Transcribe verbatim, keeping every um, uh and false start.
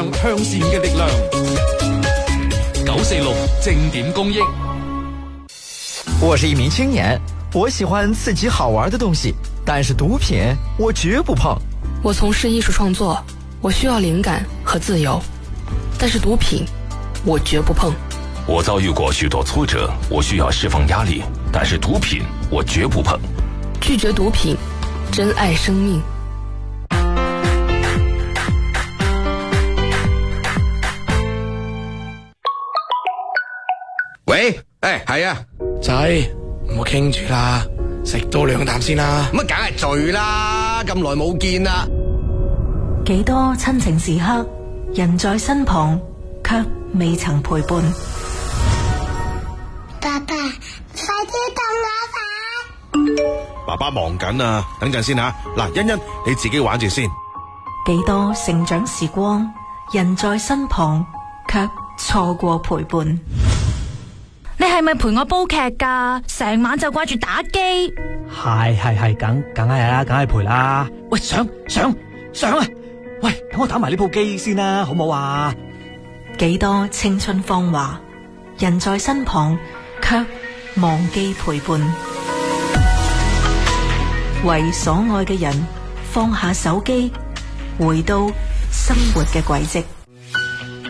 上向善嘅力量。九四六正點公益。 我是一名青年，我喜歡刺激好玩的東西，但是毒品我絕不碰。 我從事藝術創作，我需要靈感和自由，但是毒品我絕不碰。 我遭遇過許多挫折，我需要釋放壓力，但是毒品我絕不碰。 拒絕毒品，珍愛生命。 喂，誒，係啊， 仔，唔好傾住啦，食多兩啖先啦。 乜梗係醉啦，咁耐冇見啦。 幾多親情時刻，人在身旁，卻未曾陪伴。 爸爸，快啲凍我飯。 爸爸忙緊啊，等陣先吓。嗱，欣欣你自己玩住先。 幾多成長時光，人在身旁，卻錯過陪伴。 你係咪陪我煲劇㗎？成晚就掛住打機。 係係係，梗梗係啦，梗係陪啦。喂，上上上啊！喂，等我打埋呢部機先啦，好唔好啊？ 幾多青春芳華，人在身旁，卻忘記陪伴。為所愛嘅人放下手機，回到生活嘅軌跡。